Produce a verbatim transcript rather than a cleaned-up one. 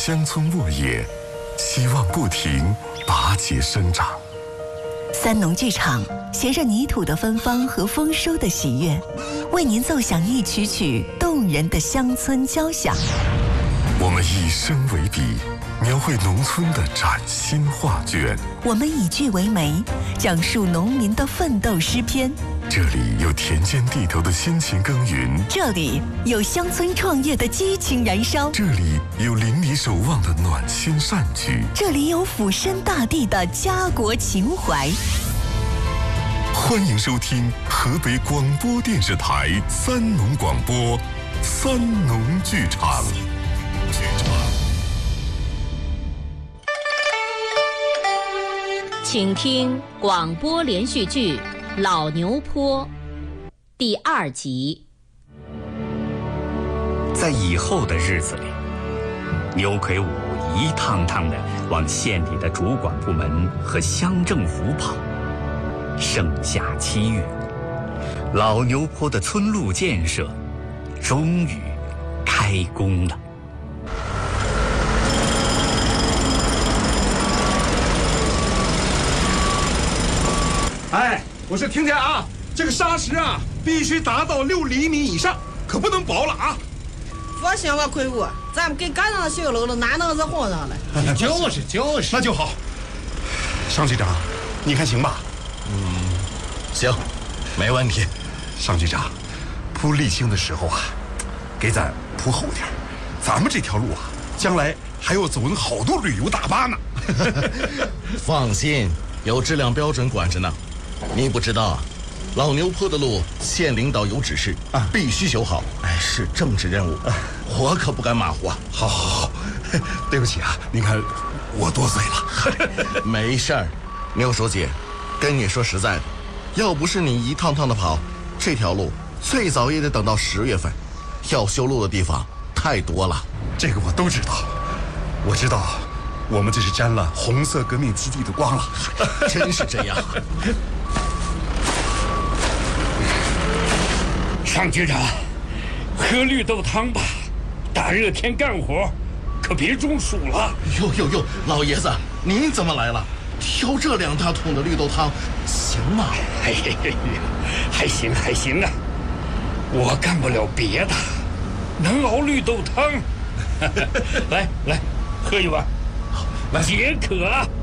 乡村沃野，希望不停拔节生长。 三农剧场携着泥土的芬芳和丰收的喜悦，为您奏响一曲曲动人的乡村交响。 我们以声为笔，描绘农村的崭新画卷； 我们以句为媒，讲述农民的奋斗诗篇。 这里有田间地头的辛勤耕耘， 这里有乡村创业的激情燃烧， 这里有邻里守望的暖心善举， 这里有俯身大地的家国情怀。 欢迎收听河北广播电视台三农广播三农剧场。剧场， 请听广播连续剧《老牛坡》第二集。 在以后的日子里，牛魁梧一趟趟地往县里的主管部门和乡政府跑。盛夏七月，老牛坡的村路建设终于开工了。 哎，我是听见啊，这个沙石啊必须达到六厘米以上，可不能薄了啊！ 放心吧，魁梧，咱们给赶上修楼了，哪能是混上来？ 就是就是，那就好。尚局长，你看行吧？ 嗯，行，没问题。 尚局长，铺沥青的时候啊，给咱铺厚点，咱们这条路啊，将来还要走好多旅游大巴呢。 放心，有质量标准管着呢。你不知道啊，老牛坡的路，县领导有指示啊，必须修好。哎，是政治任务，我可不敢马虎啊。 好，好，好，对不起啊，您看我多嘴了。 没事儿，牛书记，跟你说实在的，要不是你一趟趟的跑，这条路最早也得等到十月份。要修路的地方太多了。 这个我都知道，我知道，我们这是沾了红色革命基地的光了。 真是这样。 尚局长，喝绿豆汤吧，大热天干活，可别中暑了。 哟哟哟，老爷子，您怎么来了？挑这两大桶的绿豆汤，行吗？ 哎呀呀，还行还行啊，我干不了别的，能熬绿豆汤。来来，喝一碗，解渴啊。